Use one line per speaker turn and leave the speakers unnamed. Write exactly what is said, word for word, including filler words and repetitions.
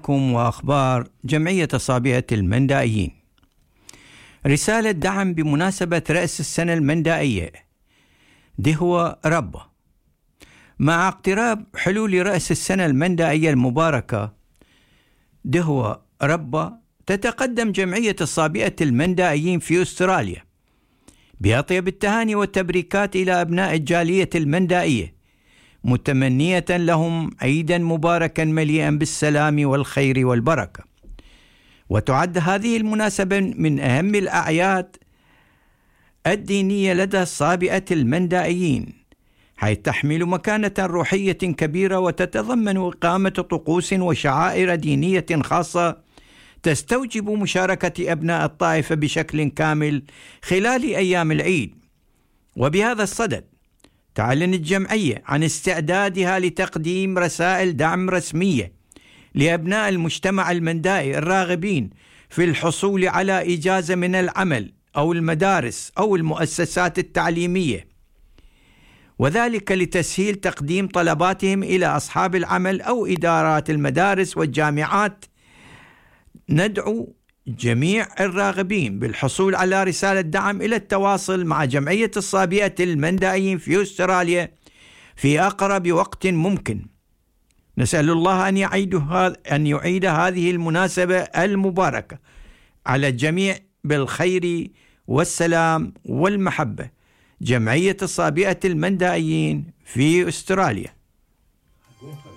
وأخبار جمعية الصابئة المندائيين. رسالة دعم بمناسبة رأس السنة المندائية. دهوة ربة. مع اقتراب حلول رأس السنة المندائية المباركة دهوة ربة، تتقدم جمعية الصابئة المندائيين في أستراليا بأطيب التهاني والتبريكات إلى أبناء الجالية المندائية، متمنية لهم عيدا مباركا مليئا بالسلام والخير والبركة. وتعد هذه المناسبة من أهم الأعياد الدينية لدى الصابئة المندائيين، حيث تحمل مكانة روحية كبيرة وتتضمن إقامة طقوس وشعائر دينية خاصة تستوجب مشاركة أبناء الطائفة بشكل كامل خلال أيام العيد. وبهذا الصدد تعلن الجمعية عن استعدادها لتقديم رسائل دعم رسمية لأبناء المجتمع المندائي الراغبين في الحصول على إجازة من العمل أو المدارس أو المؤسسات التعليمية، وذلك لتسهيل تقديم طلباتهم إلى أصحاب العمل أو إدارات المدارس والجامعات. ندعو جميع الراغبين بالحصول على رسالة دعم إلى التواصل مع جمعية الصابئة المندائيين في أستراليا في أقرب وقت ممكن. نسأل الله أن يعيد أن يعيد هذه المناسبة المباركة على الجميع بالخير والسلام والمحبة. جمعية الصابئة المندائيين في أستراليا.